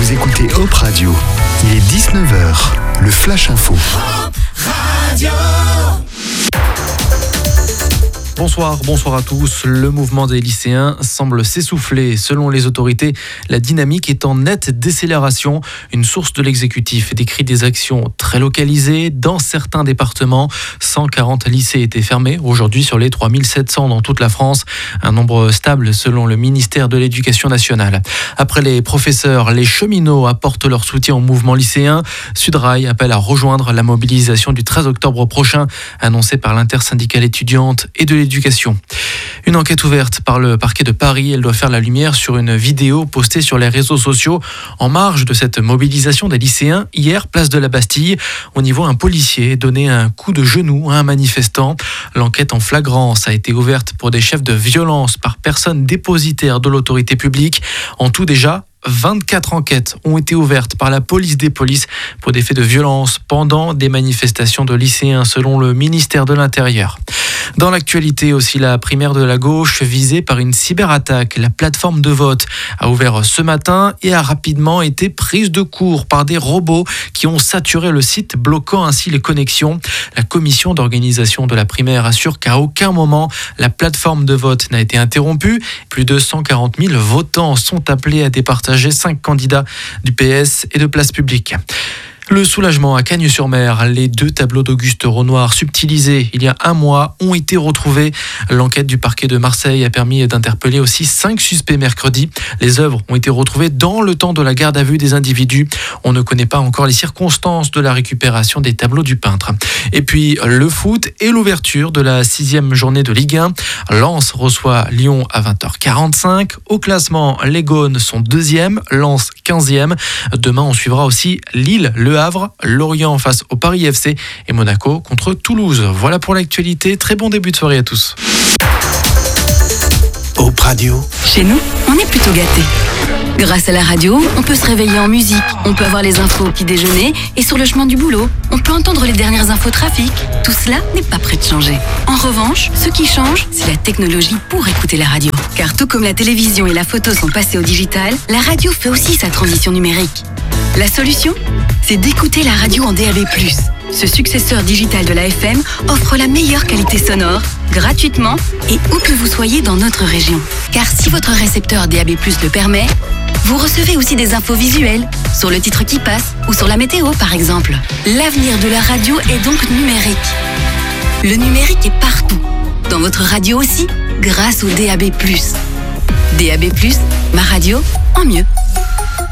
Vous écoutez Hop Radio. Il est 19h, le Flash Info. Hop Radio. Bonsoir à tous. Le mouvement des lycéens semble s'essouffler. Selon les autorités, la dynamique est en nette décélération. Une source de l'exécutif décrit des actions très localisées. Dans certains départements, 140 lycées étaient fermés aujourd'hui sur les 3700 dans toute la France. Un nombre stable selon le ministère de l'Éducation nationale. Après les professeurs, les cheminots apportent leur soutien au mouvement lycéen. Sudrail appelle à rejoindre la mobilisation du 13 octobre prochain, annoncée par l'intersyndicale étudiante et de l'éducation. Une enquête ouverte par le parquet de Paris, elle doit faire la lumière sur une vidéo postée sur les réseaux sociaux en marge de cette mobilisation des lycéens. Hier, place de la Bastille, on y voit un policier donner un coup de genou à un manifestant. L'enquête en flagrance a été ouverte pour des chefs de violence par personne dépositaire de l'autorité publique. En tout déjà, 24 enquêtes ont été ouvertes par la police des polices pour des faits de violence pendant des manifestations de lycéens selon le ministère de l'Intérieur. Dans l'actualité aussi, la primaire de la gauche visée par une cyberattaque. La plateforme de vote a ouvert ce matin et a rapidement été prise de court par des robots qui ont saturé le site, bloquant ainsi les connexions. La commission d'organisation de la primaire assure qu'à aucun moment la plateforme de vote n'a été interrompue. Plus de 140 000 votants sont appelés à départager 5 candidats du PS et de Place Publique. Le soulagement à Cagnes-sur-Mer. Les 2 tableaux d'Auguste Renoir subtilisés il y a un mois ont été retrouvés. L'enquête du parquet de Marseille a permis d'interpeller aussi 5 suspects mercredi. Les œuvres ont été retrouvées dans le temps de la garde à vue des individus. On ne connaît pas encore les circonstances de la récupération des tableaux du peintre. Et puis le foot et l'ouverture de la 6e journée de Ligue 1. Lens reçoit Lyon à 20h45. Au classement, les Gaunes sont 2e, Lens 15e. Demain, on suivra aussi Lille, Le Havre, Lorient face au Paris FC et Monaco contre Toulouse. Voilà pour l'actualité. Très bon début de soirée à tous. Hop Radio. Chez nous, on est plutôt gâtés. Grâce à la radio, on peut se réveiller en musique, on peut avoir les infos au petit déjeuner et sur le chemin du boulot, on peut entendre les dernières infos trafic. Tout cela n'est pas prêt de changer. En revanche, ce qui change, c'est la technologie pour écouter la radio. Car tout comme la télévision et la photo sont passés au digital, la radio fait aussi sa transition numérique. La solution, c'est d'écouter la radio en DAB+. Ce successeur digital de la FM offre la meilleure qualité sonore, gratuitement et où que vous soyez dans notre région. Car si votre récepteur DAB+ le permet, vous recevez aussi des infos visuelles, sur le titre qui passe ou sur la météo par exemple. L'avenir de la radio est donc numérique. Le numérique est partout, dans votre radio aussi, grâce au DAB+. DAB+, ma radio en mieux.